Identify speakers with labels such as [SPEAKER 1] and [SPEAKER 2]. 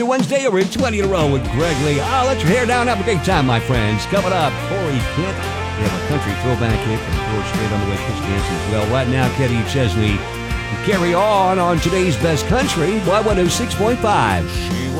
[SPEAKER 1] Wednesday, we're in 20 in a row with Greg Lee. Oh, let your hair down, have a great time, my friends. Coming up, Corey Kent. We have a country throwback hit from George Strait on the way, Chris Dancing as well. Right now, Kenny Chesney. We carry on today's best country, Y106.5.